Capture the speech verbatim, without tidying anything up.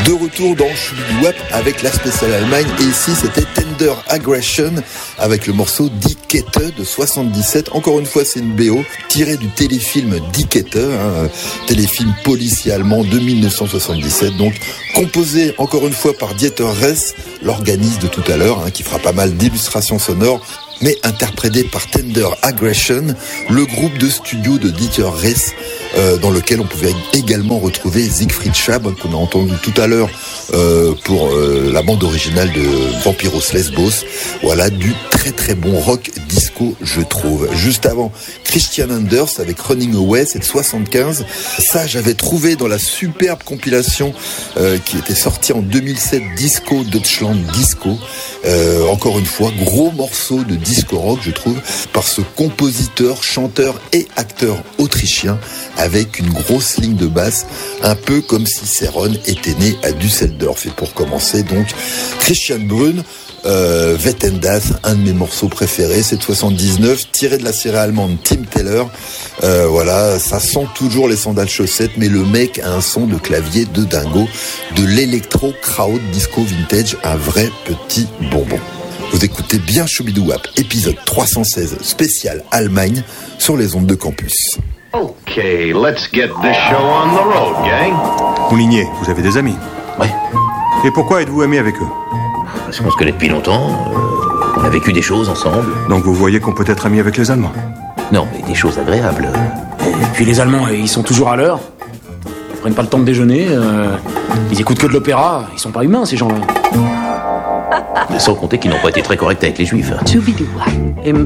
De retour dans Shubidouap avec la spéciale Allemagne, et ici c'était Tender Aggression avec le morceau Die Kette de soixante-dix-sept. Encore une fois, c'est une B O tirée du téléfilm Die Kette, hein, téléfilm policier allemand de dix-neuf cent soixante-dix-sept, donc composé encore une fois par Dieter Ress, l'organiste de tout à l'heure, hein, qui fera pas mal d'illustrations sonores, mais interprété par Tender Aggression, le groupe de studio de Dieter Ress, euh, dans lequel on pouvait également retrouver Siegfried Schaab, qu'on a entendu tout à l'heure euh, pour euh, la bande originale de Vampiros Lesbos. Voilà, du très très bon rock disco, je trouve. Juste avant, Christian Anders avec Running Away, c'est de soixante-quinze. Ça, j'avais trouvé dans la superbe compilation euh, qui était sortie en deux mille sept, Disco Deutschland Disco. Euh, encore une fois, gros morceau de disco rock, je trouve, par ce compositeur, chanteur et acteur autrichien, avec une grosse ligne de basse, un peu comme si Seron était né à Düsseldorf. Et pour commencer, donc, Christian Brun, euh, Wetten das, un de mes morceaux préférés, c'est de soixante-dix-neuf, tiré de la série allemande Tim Teller. Euh, voilà, ça sent toujours les sandales chaussettes, mais le mec a un son de clavier de dingo, de l'électro crowd disco vintage, un vrai petit bonbon. Vous écoutez bien Shubidouap, épisode trois cent seize, spécial Allemagne, sur les ondes de campus. Okay, let's get this show on the road, gang. Moulinier, vous avez des amis? Ouais. Et pourquoi êtes-vous ami avec eux? Parce qu'on se connaît depuis longtemps, euh, on a vécu des choses ensemble. Donc vous voyez qu'on peut être ami avec les Allemands? Non, mais des choses agréables. Et puis les Allemands, ils sont toujours à l'heure. Ils prennent pas le temps de déjeuner. Euh, ils écoutent que de l'opéra. Ils sont pas humains, ces gens-là. Sans compter qu'ils n'ont pas été très corrects avec les Juifs. Shubidouap. Im